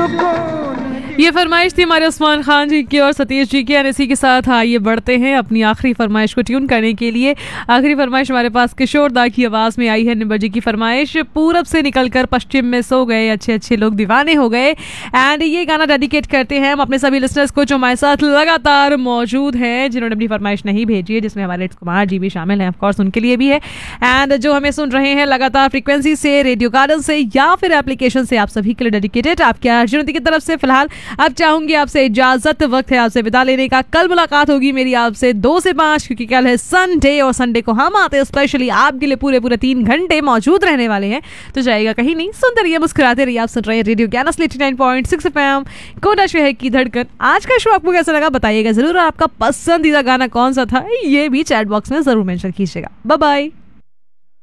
ये फरमाइश थी हमारे उस्मान खान जी की और सतीश जी की। इसी के साथ आइए बढ़ते हैं अपनी आखिरी फरमाइश को ट्यून करने के लिए। आखिरी फरमाइश हमारे पास किशोर दा की आवाज़ में आई है। निबर जी की फरमाइश, पूरब से निकलकर पश्चिम में सो गए, अच्छे अच्छे लोग दीवाने हो गए। एंड ये गाना डेडिकेट करते हैं हम अपने सभी लिसनर्स को जो हमारे साथ लगातार मौजूद हैं, जिन्होंने अपनी फरमाइश नहीं भेजी है, जिसमें हमारे कुमार जी भी शामिल हैं, ऑफकोर्स उनके लिए भी है। एंड जो हमें सुन रहे हैं लगातार फ्रीक्वेंसी से, रेडियो गार्डन से या फिर एप्लीकेशन से, आप सभी के लिए डेडिकेटेड आपके अर्जुन की तरफ से। फिलहाल अब चाहूंगी आपसे इजाजत, वक्त है आपसे विदा लेने का। कल मुलाकात होगी मेरी आपसे 2 से 5, क्योंकि कल है संडे और संडे को हम आते हैं स्पेशली आपके लिए पूरे 3 घंटे मौजूद रहने वाले हैं। तो जाएगा कहीं नहीं, सुनते रहिए, मुस्कुराते रहिए। आप सुन रहे हैं रेडियो ज्ञान 89.6 FM, कोटा शहर की धड़कन। आज का शो आपको कैसा लगा बताइएगा जरूर। आपका पसंदीदा गाना कौन सा था ये भी चैट बॉक्स में जरूर मेंशन कीजिएगा। Bye bye.